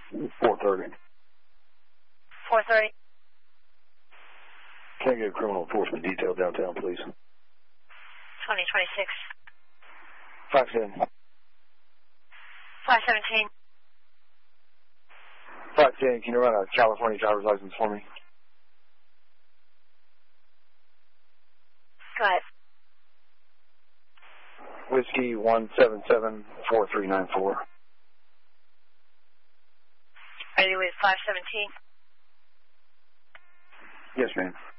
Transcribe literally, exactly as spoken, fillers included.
four thirty. four thirty. Can I get a criminal enforcement detail downtown, please? twenty twenty-six. five ten. five seventeen. five ten, can you run a California driver's license for me? Go ahead. Whiskey one seven seven four three nine four. Are you with five seventeen? Yes, ma'am.